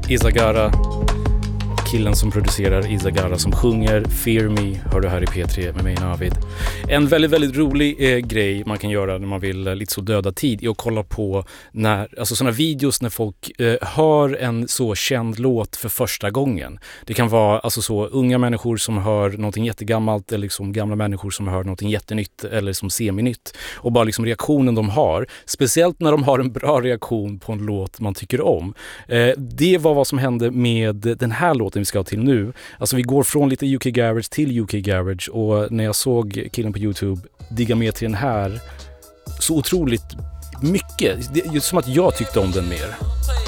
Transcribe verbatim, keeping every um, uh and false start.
Izagara, killen som producerar Izagara som sjunger Fear Me, hör du här i P tre med mig Navid. En väldigt, väldigt rolig eh, grej man kan göra när man vill eh, lite så döda tid är att kolla på när, alltså sådana videos när folk eh, hör en så känd låt för första gången. Det kan vara alltså så unga människor som hör någonting jättegammalt eller liksom gamla människor som hör någonting jättenytt eller som seminytt och bara liksom reaktionen de har, speciellt när de har en bra reaktion på en låt man tycker om. Eh, det var vad som hände med den här låten vi ska till nu. Alltså vi går från lite U K Garage till U K Garage och när jag såg killen på YouTube digga med till den här så otroligt mycket. Det är som att jag tyckte om den mer.